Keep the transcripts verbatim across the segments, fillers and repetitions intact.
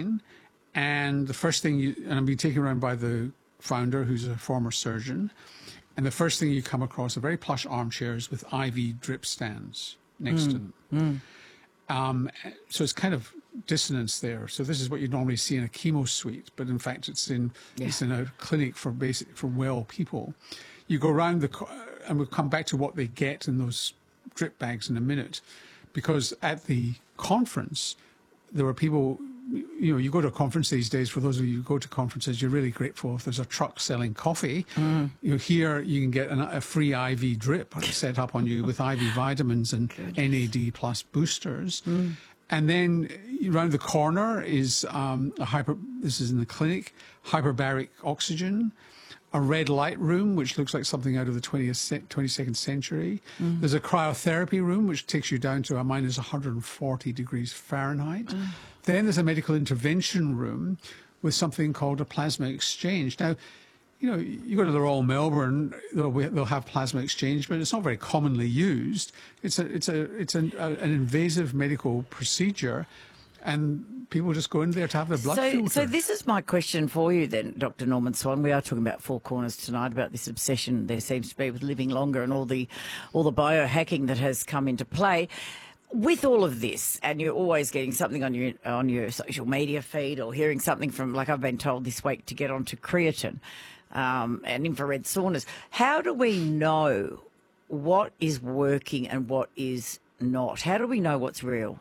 online, and the first thing you, and I'm being taken around by the founder, who's a former surgeon, and the first thing you come across are very plush armchairs with I V drip stands next mm. to them. Mm. Um, so it's kind of dissonance there. So this is what you normally see in a chemo suite, but in fact it's in yeah. it's in a clinic for basic for well people. You go around the, and we'll come back to what they get in those drip bags in a minute, because at the conference there were people. You know, you go to a conference these days, for those of you who go to conferences, you're really grateful if there's a truck selling coffee. Mm. You know, here you can get an, a free I V drip set up on you with I V vitamins and Good. N A D plus boosters. Mm. And then around the corner is um, a hyper, this is in the clinic, hyperbaric oxygen, a red light room, which looks like something out of the twentieth, twenty-second century. Mm. There's a cryotherapy room, which takes you down to a minus one hundred forty degrees Fahrenheit. Mm. Then there's a medical intervention room with something called a plasma exchange. Now, you know, you go to the Royal Melbourne, they'll, they'll have plasma exchange, but it's not very commonly used. It's a, it's a, it's an, a, an invasive medical procedure, and people just go in there to have their blood so, filtered. So this is my question for you then, Doctor Norman Swan. We are talking about Four Corners tonight, about this obsession there seems to be with living longer and all the, all the biohacking that has come into play. With all of this, and you're always getting something on your on your social media feed or hearing something from, like I've been told this week, to get onto creatine um, and infrared saunas, how do we know what is working and what is not? How do we know what's real?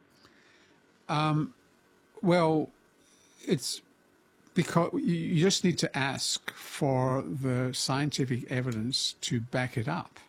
Um, well, it's because you just need to ask for the scientific evidence to back it up.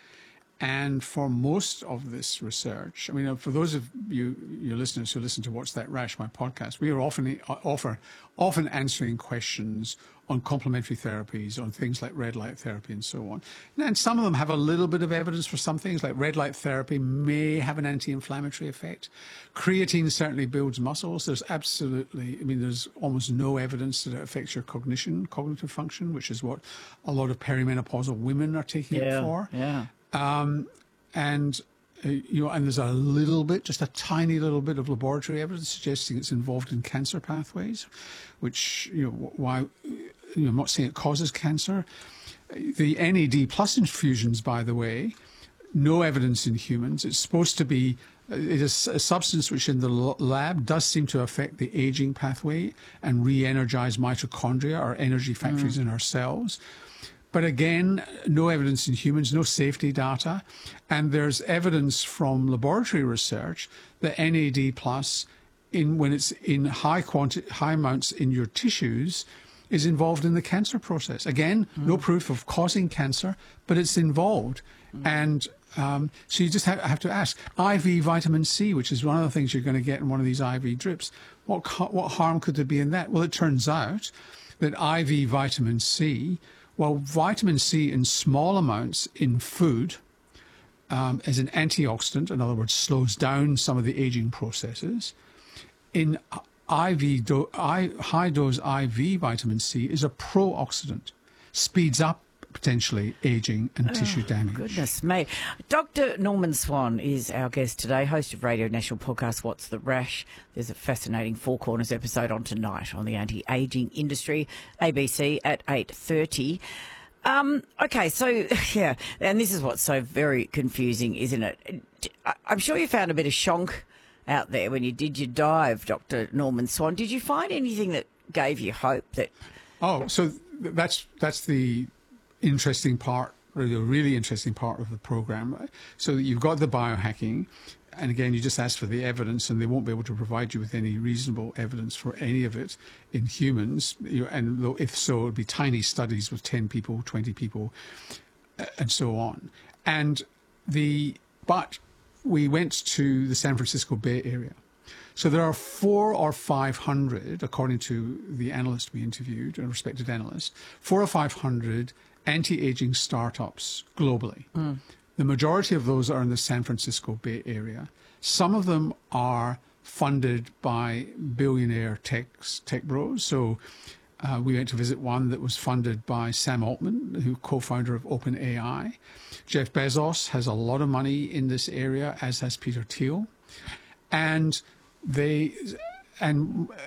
And for most of this research, I mean, for those of you, your listeners who listen to What's That Rash, my podcast, we are often offer often answering questions on complementary therapies, on things like red light therapy and so on. And some of them have a little bit of evidence for some things, like red light therapy may have an anti-inflammatory effect. Creatine certainly builds muscles. There's absolutely, I mean, there's almost no evidence that it affects your cognition, cognitive function, which is what a lot of perimenopausal women are taking yeah, it for. Yeah. Um, and, uh, you know, and there's a little bit, just a tiny little bit of laboratory evidence suggesting it's involved in cancer pathways, which, you know, why, you know, I'm not saying it causes cancer. The N A D plus infusions, by the way, no evidence in humans. It's supposed to be, it is a substance which in the lab does seem to affect the aging pathway and re-energize mitochondria, or energy factories mm. in our cells. But again, no evidence in humans, no safety data. And there's evidence from laboratory research that N A D plus, in, when it's in high quantity, high amounts in your tissues, is involved in the cancer process. Again, mm. no proof of causing cancer, but it's involved. Mm. And um, so you just have, have to ask, I V vitamin C, which is one of the things you're going to get in one of these I V drips, what, what harm could there be in that? Well, it turns out that I V vitamin C, well, vitamin C in small amounts in food um, as an antioxidant, in other words, slows down some of the aging processes. In I V do, I, high-dose I V vitamin C is a pro-oxidant, speeds up potentially aging and oh, tissue damage. Goodness me. Doctor Norman Swan is our guest today, host of Radio National podcast What's the Rash. There's a fascinating Four Corners episode on tonight on the anti-aging industry, A B C at eight thirty. Um, okay, so, yeah, and this is what's so very confusing, isn't it? I'm sure you found a bit of shonk out there when you did your dive, Doctor Norman Swan. Did you find anything that gave you hope that... Oh, so that's that's the interesting part, or the really interesting part of the program. So you've got the biohacking, and again, you just ask for the evidence, and they won't be able to provide you with any reasonable evidence for any of it in humans. You know, and if so, it would be tiny studies with ten people, twenty people, and so on. And the but we went to the San Francisco Bay Area. So there are four or five hundred, according to the analyst we interviewed, a respected analyst, four or five hundred anti-aging startups globally. Mm. The majority of those are in the San Francisco Bay Area. Some of them are funded by billionaire tech, tech bros. So uh, we went to visit one that was funded by Sam Altman, who co-founder of OpenAI. Jeff Bezos has a lot of money in this area, as has Peter Thiel. And they... And